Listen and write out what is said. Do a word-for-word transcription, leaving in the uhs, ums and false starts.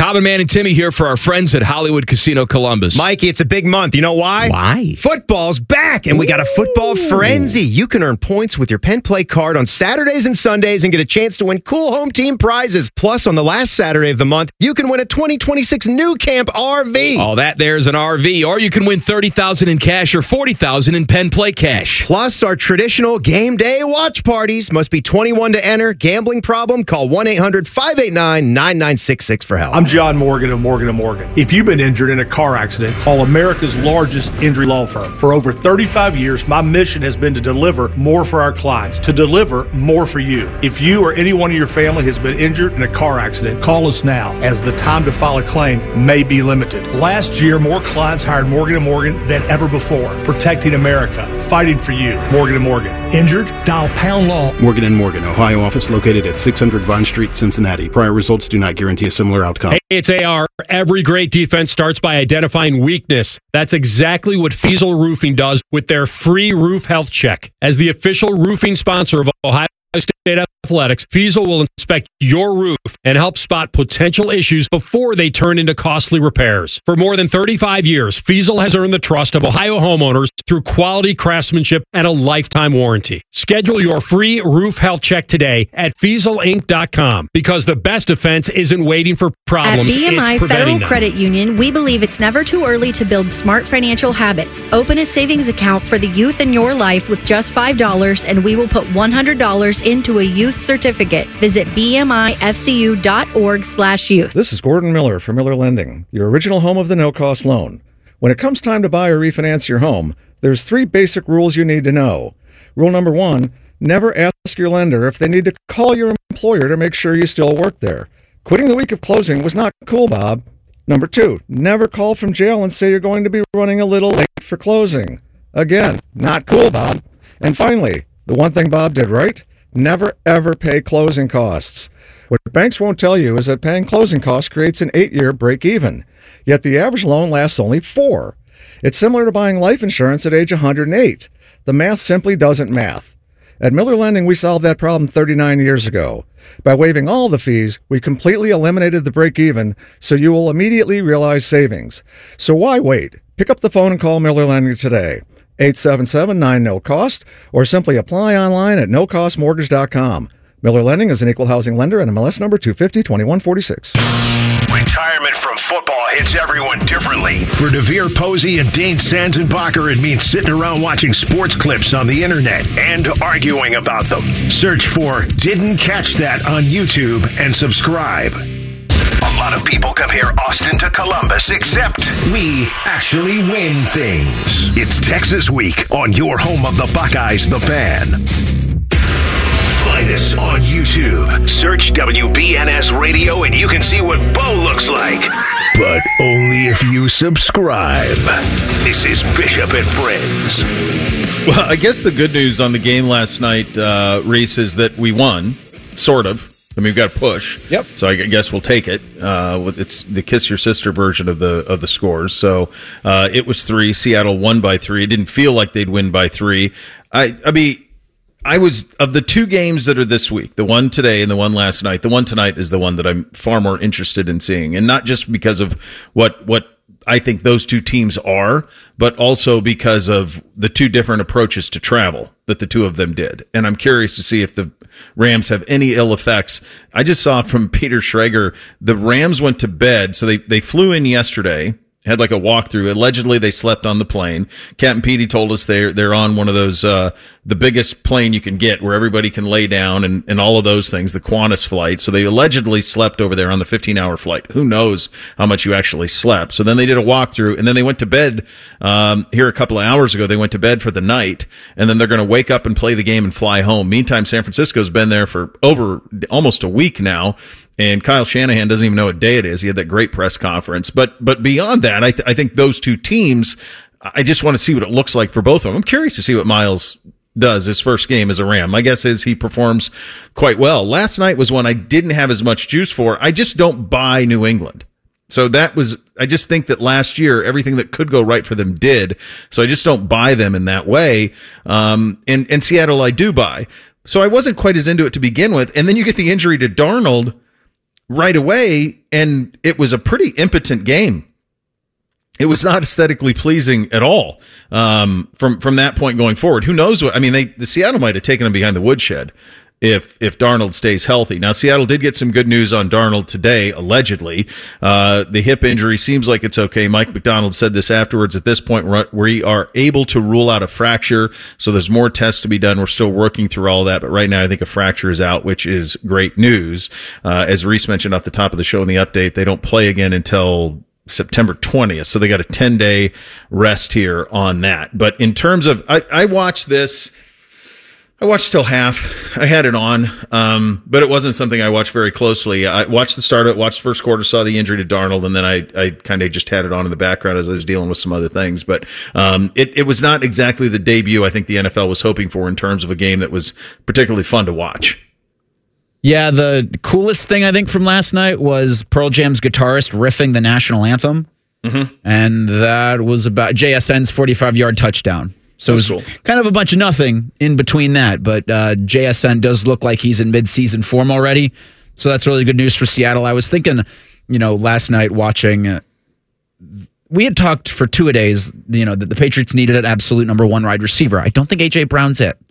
Common Man and Timmy here for our friends at Hollywood Casino Columbus. Mikey, it's a big month. You know why? Why? Football's back, and we got a football frenzy. You can earn points with your Penn Play card on Saturdays and Sundays and get a chance to win cool home team prizes. Plus, on the last Saturday of the month, you can win a twenty twenty-six New Camp R V. All that there's an R V, or you can win thirty thousand dollars in cash or forty thousand dollars in Penn Play cash. Plus, our traditional game day watch parties. Must be twenty-one to enter. Gambling problem? Call one eight hundred five eight nine nine nine six six for help. I'm John Morgan of Morgan and Morgan. If you've been injured in a car accident, call America's largest injury law firm. For over thirty-five years, my mission has been to deliver more for our clients, to deliver more for you. If you or anyone in your family has been injured in a car accident, call us now, as the time to file a claim may be limited. Last year, more clients hired Morgan and Morgan than ever before, protecting America, fighting for you. Morgan and Morgan. Injured? Dial pound law. Morgan and Morgan, Ohio office located at six hundred Vine Street, Cincinnati. Prior results do not guarantee a similar outcome. Hey, it's A R. Every great defense starts by identifying weakness. That's exactly what Fiesel Roofing does with their free roof health check. As the official roofing sponsor of Ohio State Athletics, Fiesel will inspect your roof and help spot potential issues before they turn into costly repairs. For more than thirty-five years, Fiesel has earned the trust of Ohio homeowners through quality craftsmanship and a lifetime warranty. Schedule your free roof health check today at Fiesel Inc dot com, because the best defense isn't waiting for problems. At B M I it's Federal them. Credit Union, we believe it's never too early to build smart financial habits. Open a savings account for the youth in your life with just five dollars, and we will put one hundred dollars into a youth certificate. Visit B M I F C U dot org slash youth. This is Gordon Miller from Miller Lending, your original home of the no-cost loan. When it comes time to buy or refinance your home, there's three basic rules you need to know. Rule number one, never ask your lender if they need to call your employer to make sure you still work there. Quitting the week of closing was not cool, Bob. Number two, never call from jail and say you're going to be running a little late for closing. Again, not cool, Bob. And finally, the one thing Bob did right, never ever pay closing costs. What banks won't tell you is that paying closing costs creates an eight-year break-even, yet the average loan lasts only four. It's similar to buying life insurance at age one hundred eight. The math simply doesn't math. At Miller Lending, we solved that problem thirty-nine years ago. By waiving all the fees, we completely eliminated the break-even, so you will immediately realize savings. So why wait? Pick up the phone and call Miller Lending today. eight seven seven nine no cost, or simply apply online at no cost mortgage dot com. Miller Lending is an equal housing lender and M L S number two five zero two one four six. Retirement from football hits everyone differently. For DeVere Posey and Dane Sanzenbacher, it means sitting around watching sports clips on the internet and arguing about them. Search for Didn't Catch That on YouTube and subscribe. A lot of people compare Austin to Columbus, except we actually win things. It's Texas Week on your home of the Buckeyes, The Fan. Find us on YouTube. Search W B N S Radio and you can see what Bo looks like. But only if you subscribe. This is Bishop and Friends. Well, I guess the good news on the game last night, uh, Reese, is that we won, sort of. I mean, we've got to push. Yep. So I guess we'll take it. Uh, it's the kiss your sister version of the of the scores. So uh, it was three. Seattle won by three. It didn't feel like they'd win by three. I I mean, I was, of the two games that are this week, the one today and the one last night, the one tonight is the one that I'm far more interested in seeing. And not just because of what what I think those two teams are, but also because of the two different approaches to travel that the two of them did. And I'm curious to see if the Rams have any ill effects. I just saw from Peter Schrager, the Rams went to bed. So they, they flew in yesterday, had like a walkthrough. Allegedly, they slept on the plane. Captain Petey told us they're, they're on one of those, uh, the biggest plane you can get where everybody can lay down and, and all of those things, the Qantas flight. So they allegedly slept over there on the fifteen hour flight. Who knows how much you actually slept? So then they did a walkthrough and then they went to bed, um, here a couple of hours ago. They went to bed for the night and then they're going to wake up and play the game and fly home. Meantime, San Francisco's been there for over almost a week now. And Kyle Shanahan doesn't even know what day it is. He had that great press conference. But but beyond that, I, th- I think those two teams, I just want to see what it looks like for both of them. I'm curious to see what Miles does his first game as a Ram. My guess is he performs quite well. Last night was one I didn't have as much juice for. I just don't buy New England. So that was, I just think that last year, everything that could go right for them did. So I just don't buy them in that way. Um, and, and Seattle, I do buy. So I wasn't quite as into it to begin with. And then you get the injury to Darnold. right away, and it was a pretty impotent game. It was not aesthetically pleasing at all um, from from that point going forward. Who knows what? I mean, they the Seattle might have taken them behind the woodshed if if Darnold stays healthy. Now, Seattle did get some good news on Darnold today, allegedly. Uh, the hip injury seems like it's okay. Mike McDonald said this afterwards. At this point, we are able to rule out a fracture, so there's more tests to be done. We're still working through all that, but right now I think a fracture is out, which is great news. Uh, as Reese mentioned at the top of the show in the update, they don't play again until September twentieth, so they got a ten-day rest here on that. But in terms of, I, I watched this, I watched till half. I had it on, um, but it wasn't something I watched very closely. I watched the start of it, watched the first quarter, saw the injury to Darnold, and then I, I kind of just had it on in the background as I was dealing with some other things. But um, it, it was not exactly the debut I think the N F L was hoping for in terms of a game that was particularly fun to watch. Yeah, the coolest thing I think from last night was Pearl Jam's guitarist riffing the national anthem. Mm-hmm. And that was about J S N's forty-five-yard touchdown. So That's it was cool. Kind of a bunch of nothing in between that. But uh, J S N does look like he's in mid-season form already. So that's really good news for Seattle. I was thinking, you know, last night watching, uh, we had talked for two-a-days, you know, that the Patriots needed an absolute number one wide receiver. I don't think A J Brown's it.